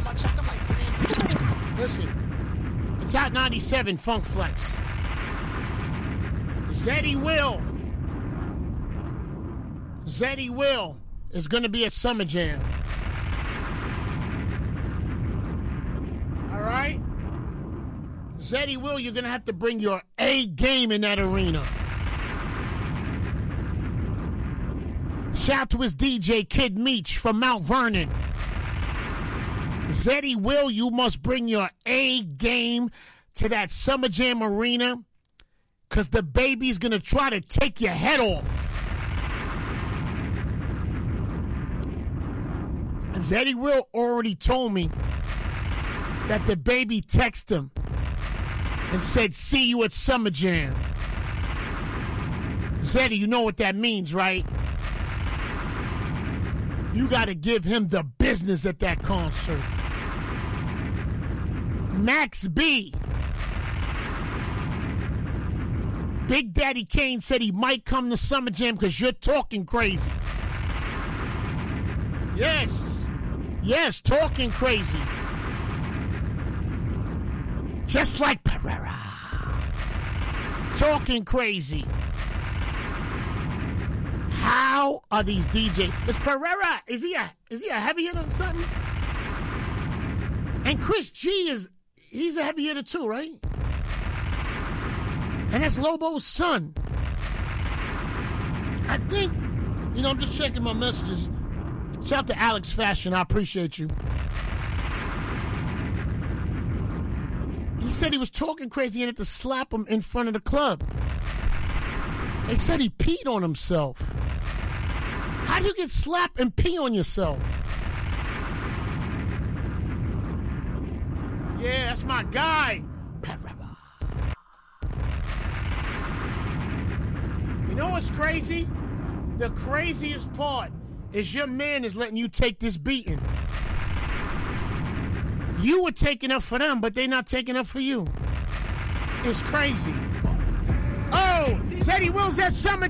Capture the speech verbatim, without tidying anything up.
Listen, it's Hot ninety-seven Funk Flex. Zeddy Will. Zeddy Will is going to be at Summer Jam. All right? Zeddy Will, you're going to have to bring your A game in that arena. Shout out to his D J, Kid Meech from Mount Vernon. Zeddy Will, you must bring your A game to that Summer Jam arena because the baby's going to try to take your head off. Zeddy Will already told me that the baby texted him and said, see you at Summer Jam. Zeddy, you know what that means, right? You got to give him the business at that concert. Max B. Big Daddy Kane said he might come to Summer Jam because you're talking crazy. Yes. Yes, talking crazy. Just like Pereira. Talking crazy. How are these D Js? Is Pereira, is he a is he a heavy hitter or something? And Chris G is he's a heavy hitter too, right? And that's Lobo's son. I think, you know, I'm just checking my messages. Shout out to Alex Fashion, I appreciate you. He said he was talking crazy and had to slap him in front of the club. They said he peed on himself. How do you get slapped and pee on yourself? Yeah, that's my guy. You know what's crazy? The craziest part is your man is letting you take this beating. You were taking up for them, but they're not taking up for you. It's crazy. Oh, Zeddy Will's at Summer